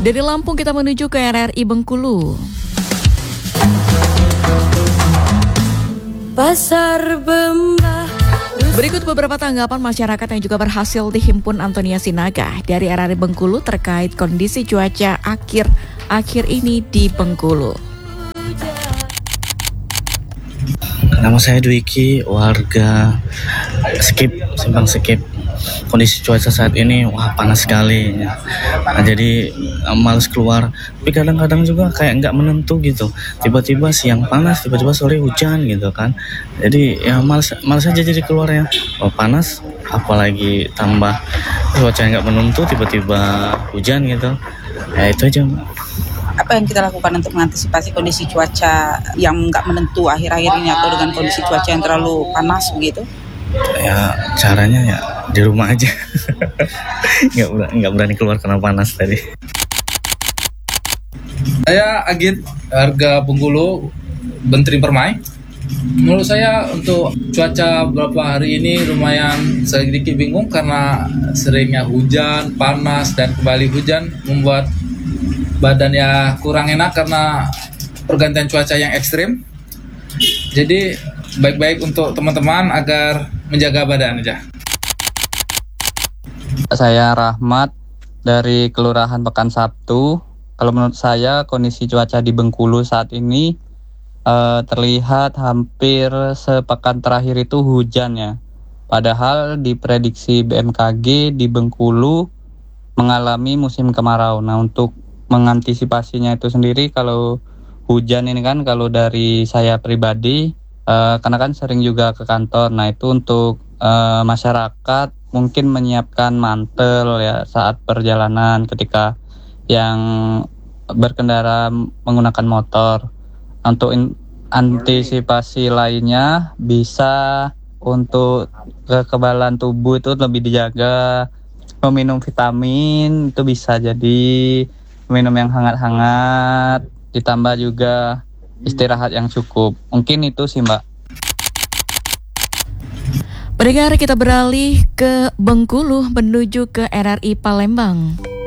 Dari Lampung kita menuju ke RRI Bengkulu. Pasar Bembah. Berikut beberapa tanggapan masyarakat yang juga berhasil dihimpun Antonia Sinaga dari RRI Bengkulu terkait kondisi cuaca akhir ini di Bengkulu. Nama saya Dwiki, warga Simpang Skip. Kondisi cuaca saat ini panas sekali. Nah, jadi malas keluar. Tapi kadang-kadang juga kayak nggak menentu gitu. Tiba-tiba siang panas, tiba-tiba sore hujan gitu kan. Jadi ya malas aja jadi keluarnya. Panas, apalagi tambah cuaca nggak menentu, tiba-tiba hujan gitu. Ya itu aja. Apa yang kita lakukan untuk mengantisipasi kondisi cuaca yang nggak menentu akhir-akhir ini atau dengan kondisi cuaca yang terlalu panas begitu? Ya caranya ya di rumah aja. nggak berani keluar karena panas tadi. Saya Agit, harga Bengkulu, Bentring Permai. Menurut saya untuk cuaca beberapa hari ini lumayan sedikit bingung karena seringnya hujan, panas, dan kembali hujan membuat badan ya kurang enak karena pergantian cuaca yang ekstrim. Jadi baik-baik untuk teman-teman agar menjaga badan aja. Saya Rahmat dari Kelurahan Pekan Sabtu. Kalau menurut saya kondisi cuaca di Bengkulu saat ini terlihat hampir sepekan terakhir itu hujan ya. Padahal diprediksi BMKG di Bengkulu mengalami musim kemarau. Nah, untuk mengantisipasinya itu sendiri, kalau hujan ini kan, kalau dari saya pribadi karena kan sering juga ke kantor, nah itu untuk masyarakat mungkin menyiapkan mantel ya saat perjalanan ketika yang berkendara menggunakan motor. Untuk antisipasi lainnya bisa untuk kekebalan tubuh itu lebih dijaga, meminum vitamin itu bisa jadi minum yang hangat-hangat, ditambah juga istirahat yang cukup. Mungkin itu sih, Mbak. Pendengar, kita beralih ke Bengkulu menuju ke RRI Palembang.